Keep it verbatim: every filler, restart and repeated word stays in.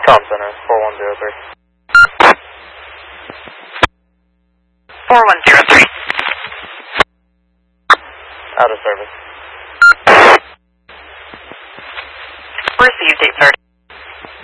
Tom Center, four one zero three. four one zero three. Out of service. Received, eight thirty.